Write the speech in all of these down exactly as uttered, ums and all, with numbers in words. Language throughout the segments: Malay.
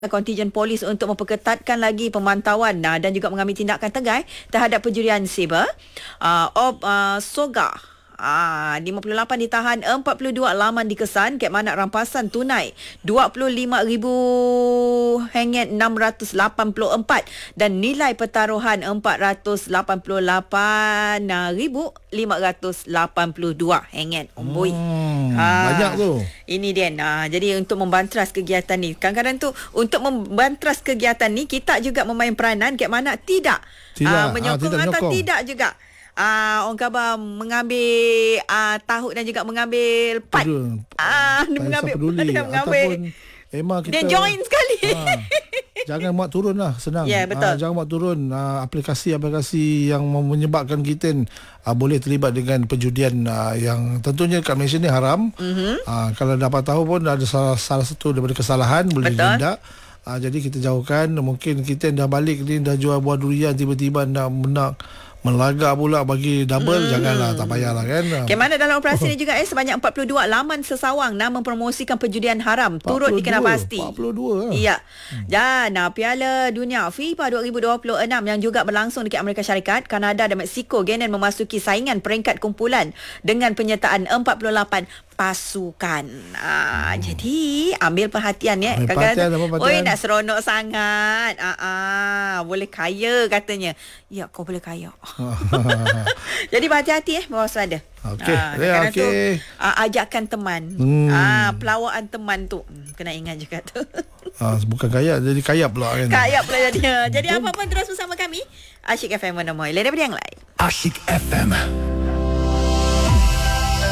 kontijen polis untuk memperketatkan lagi pemantauan uh, dan juga mengambil tindakan tegas terhadap penjurian siber. Uh, Ob uh, Soga Ah, lima puluh lapan ditahan, empat puluh dua laman dikesan, kek mana rampasan tunai dua puluh lima ribu ringgit enam ratus lapan puluh empat dan nilai pertaruhan empat ratus lapan puluh lapan ribu lima ratus lapan puluh dua ringgit. Omboi. Hmm, ha, banyak tu. Ini dia. Nah, jadi untuk membantras kegiatan ni, kadang-kadang tu untuk membantras kegiatan ni kita juga memain peranan kek mana tidak, tidak. Ah, menyokong ah, tidak atau menyokong. tidak juga. Ah, orang khabar mengambil ah, tahu dan juga mengambil pat. Ah, dia mengambil peduli. dia mengambil. Ataupun Emma kita dia join sekali. Ha, jangan muat turun lah, senang. Ya, yeah, betul. Ha, jangan muat turun ha, aplikasi-aplikasi yang menyebabkan kita ha, boleh terlibat dengan perjudian ha, yang tentunya kat Malaysia ni haram. Mm-hmm. Ha, kalau dapat tahu pun ada salah, salah satu daripada kesalahan boleh ditindak. Ha, jadi kita jauhkan. Mungkin kita dah balik ni dah jual buah durian, tiba-tiba nak nak melagak pula bagi double, hmm. janganlah, tak payahlah kan. Kemana dalam operasi ni juga eh sebanyak empat puluh dua laman sesawang nak mempromosikan perjudian haram turut dikenal pasti. empat puluh dua lah. Ya. Hmm. Dan uh, Piala Dunia FIFA dua ribu dua puluh enam yang juga berlangsung dekat Amerika Syarikat, Kanada dan Mexico Genen memasuki saingan peringkat kumpulan dengan penyertaan empat puluh lapan pasukan. Ah, hmm. Jadi ambil perhatian ya. Ambil perhatian, oi nak seronok sangat. Ah, ah, boleh kaya katanya. Ya, kau boleh kaya. Jadi berhati-hati eh, berwaspada. Okey. Ah, ya, okey. Tu, ah, ajakkan teman. Hmm. Ah, pelawaan teman tu. Hmm, kena ingat juga tu. Ah, bukan kaya, jadi kaya pula kan. Kaya pula jadinya. Jadi apa pun terus bersama kami. Asyik F M mana moi. Lain daripada yang lain. Asyik F M.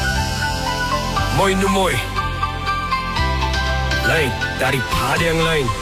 Moi nu moi. Lain daripada yang lain.